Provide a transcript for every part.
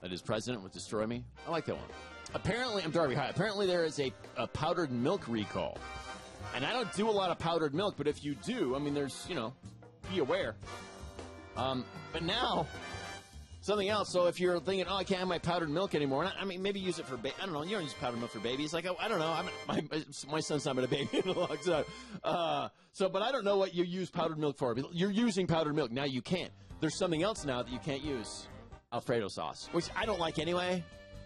that his president would destroy me. I like that one. Apparently, I'm Darby High. Apparently, there is a powdered milk recall. And I don't do a lot of powdered milk, but if you do, I mean, there's, be aware. But now, something else. So if you're thinking, I can't have my powdered milk anymore, I mean, maybe use it for, I don't know, you don't use powdered milk for babies. Like, I don't know. My son's not been a baby in a long time. But I don't know what you use powdered milk for. You're using powdered milk. Now you can't. There's something else now that you can't use. Alfredo sauce, which I don't like anyway.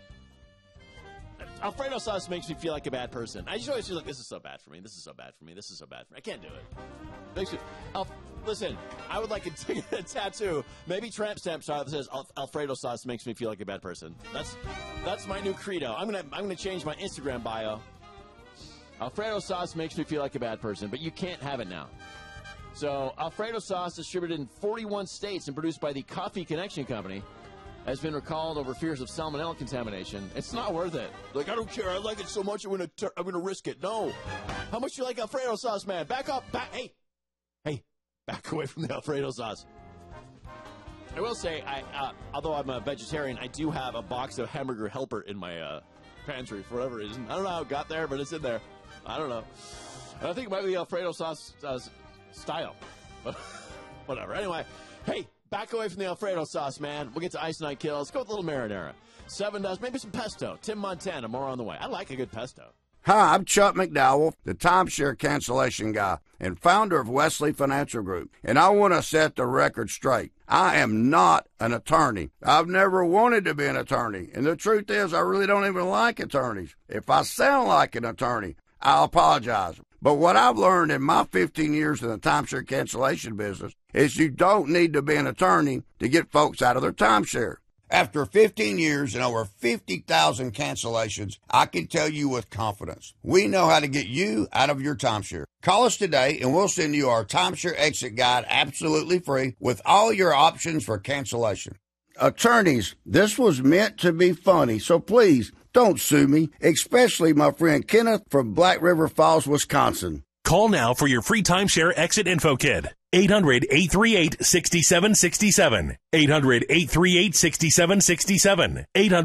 Alfredo sauce makes me feel like a bad person. I just always feel like this is so bad for me. This is so bad for me. This is so bad for me. I can't do it. Makes me, listen, I would like a tattoo, maybe tramp stamp style that says Alfredo sauce makes me feel like a bad person. That's my new credo. I'm gonna change my Instagram bio. Alfredo sauce makes me feel like a bad person, but you can't have it now. So Alfredo sauce, distributed in 41 states and produced by the Coffee Connection Company, has been recalled over fears of salmonella contamination. It's not worth it. Like, I don't care. I like it so much, I'm gonna risk it. No. How much do you like Alfredo sauce, man? Back up. Hey, back away from the Alfredo sauce. I will say, although I'm a vegetarian, I do have a box of Hamburger Helper in my pantry for whatever reason. I don't know how it got there, but it's in there. I don't know. I think it might be the Alfredo sauce style. Whatever. Anyway, hey. Back away from the Alfredo sauce, man. We'll get to Ice Night Kills. Go with a little marinara. 7 does, maybe some pesto. Tim Montana, more on the way. I like a good pesto. Hi, I'm Chuck McDowell, the timeshare cancellation guy and founder of Wesley Financial Group. And I want to set the record straight. I am not an attorney. I've never wanted to be an attorney. And the truth is, I really don't even like attorneys. If I sound like an attorney, I'll apologize. But what I've learned in my 15 years in the timeshare cancellation business is you don't need to be an attorney to get folks out of their timeshare. After 15 years and over 50,000 cancellations, I can tell you with confidence, we know how to get you out of your timeshare. Call us today and we'll send you our timeshare exit guide absolutely free with all your options for cancellation. Attorneys, this was meant to be funny, so please don't sue me, especially my friend Kenneth from Black River Falls, Wisconsin. Call now for your free timeshare exit info kit. 800-838-6767. 800-838-6767.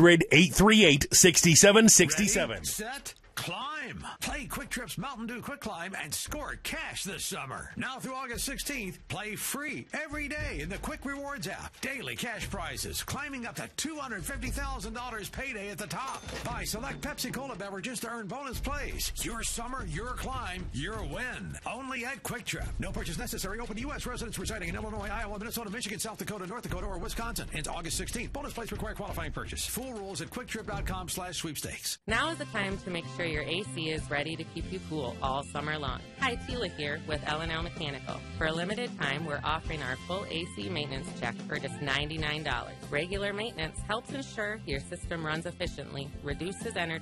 800-838-6767. Set. Climb. Play Quick Trip's Mountain Dew Quick Climb and score cash this summer. Now through August 16th, play free every day in the Quick Rewards app. Daily cash prizes climbing up to $250,000 payday at the top. Buy select Pepsi-Cola beverages to earn bonus plays. Your summer, your climb, your win. Only at Quick Trip. No purchase necessary. Open to U.S. residents residing in Illinois, Iowa, Minnesota, Michigan, South Dakota, North Dakota, or Wisconsin. Ends August 16th. Bonus plays require qualifying purchase. Full rules at quicktrip.com/sweepstakes. Now is the time to make sure your AC is ready to keep you cool all summer long. Hi, Tila here with L&L Mechanical. For a limited time, we're offering our full AC maintenance check for just $99. Regular maintenance helps ensure your system runs efficiently, reduces energy